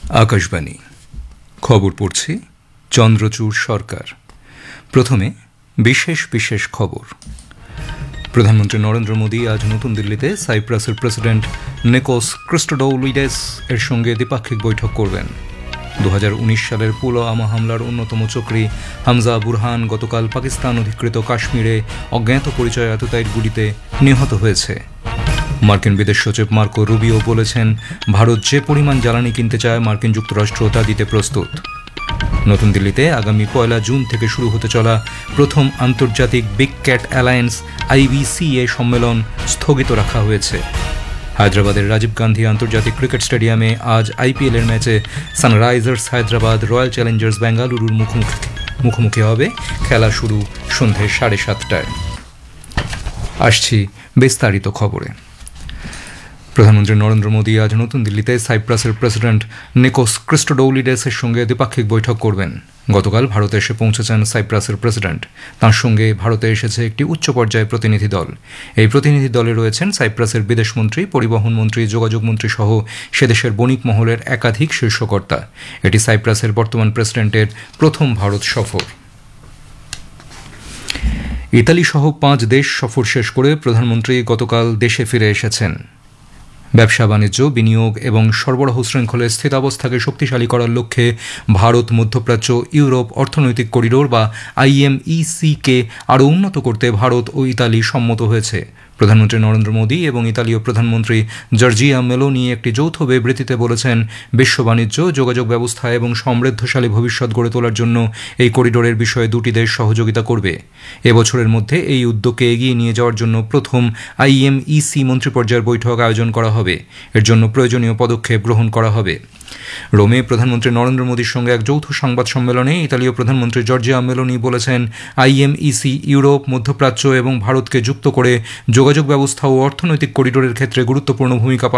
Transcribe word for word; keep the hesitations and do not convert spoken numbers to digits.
আকাশবাণী খবর পড়ছি চন্দ্রচূড় সরকার। প্রথমে বিশেষ বিশেষ খবর। প্রধানমন্ত্রী নরেন্দ্র মোদী আজ নতুন দিল্লিতে সাইপ্রাসের প্রেসিডেন্ট নিকোস ক্রিস্টোডৌলিডেস এর সঙ্গে দ্বিপাক্ষিক বৈঠক করবেন। দু হাজার উনিশ সালের পুলওয়ামা হামলার অন্যতম চক্রী হামজা বুরহান গতকাল পাকিস্তান অধিকৃত কাশ্মীরে অজ্ঞাত পরিচয় আততায়ীর গুলিতে নিহত হয়েছে। মার্কিন বিদেশ সচিব মার্কো রুবিও বলেছেন, ভারত যে পরিমাণ জ্বালানি কিনতে চায় মার্কিন যুক্তরাষ্ট্র তা দিতে প্রস্তুত। নতুন দিল্লিতে আগামী পয়লা জুন থেকে শুরু হতে চলা প্রথম আন্তর্জাতিক বিগ ক্যাট অ্যালায়েন্স আইবিসিএ সম্মেলন স্থগিত রাখা হয়েছে। হায়দ্রাবাদের রাজীব গান্ধী আন্তর্জাতিক ক্রিকেট স্টেডিয়ামে আজ আইপিএল এর ম্যাচে সানরাইজার্স হায়দ্রাবাদ রয়্যাল চ্যালেঞ্জার্স বেঙ্গালুরুর মুখোমুখি মুখোমুখি হবে। খেলা শুরু সন্ধে সাড়ে সাতটায়। আসছি বিস্তারিত খবরে। প্রধানমন্ত্রী নরেন্দ্র মোদী আজ নতুন দিল্লিতে সাইপ্রাসের প্রেসিডেন্ট নিকোস ক্রিস্টোডৌলিডেসের সঙ্গে দ্বিপাক্ষিক বৈঠক করবেন। গতকাল ভারতে এসে পৌঁছেছেন সাইপ্রাসের প্রেসিডেন্ট। তাঁর সঙ্গে ভারতে এসেছে একটি উচ্চ পর্যায়ের প্রতিনিধি দল। এই প্রতিনিধি দলে রয়েছেন সাইপ্রাসের বিদেশমন্ত্রী, পরিবহন মন্ত্রী, যোগাযোগ মন্ত্রী সহ সেদেশের বণিক মহলের একাধিক শীর্ষকর্তা। এটি সাইপ্রাসের বর্তমান প্রেসিডেন্টের প্রথম ভারত সফর। ইতালি সহ পাঁচ দেশ সফর শেষ করে প্রধানমন্ত্রী গতকাল দেশে ফিরে এসেছেন। ব্যবসা বাণিজ্য, বিনিয়োগ এবং সরবরাহ শৃঙ্খলের স্থিতাবস্থাকে শক্তিশালী করার লক্ষ্যে ভারত মধ্যপ্রাচ্য ইউরোপ অর্থনৈতিক করিডোর বা আইএমইসি কে আরও উন্নত করতে ভারত ও ইতালি সম্মত হয়েছে। প্রধানমন্ত্রী নরেন্দ্র মোদী এবং ইতালীয় প্রধানমন্ত্রী জর্জিয়া মেলোনি একটি যৌথ বিবৃতিতে বলেছেন, বিশ্ব বাণিজ্য, যোগাযোগ ব্যবস্থা এবং সমৃদ্ধশালী ভবিষ্যৎ গড়ে তোলার জন্য এই করিডোরের বিষয়ে দুটি দেশ সহযোগিতা করবে। এবছরের মধ্যে এই উদ্যোগকে এগিয়ে নিয়ে যাওয়ার জন্য প্রথম আইএমইসি মন্ত্রীপর্যায়ের বৈঠক আয়োজন করা হবে। এর জন্য প্রয়োজনীয় পদক্ষেপ গ্রহণ করা হবে। রোমে প্রধানমন্ত্রী নরেন্দ্র মোদীর সঙ্গে এক যৌথ সংবাদ সম্মেলনে ইতালীয় প্রধানমন্ত্রী জর্জিয়া মেলোনি বলেছেন, আইএমইসি ইউরোপ, মধ্যপ্রাচ্য এবং ভারতকে যুক্ত করে যোগাযোগ ব্যবস্থা ও অর্থনৈতিক করিডোরের ক্ষেত্রে গুরুত্বপূর্ণ ভূমিকা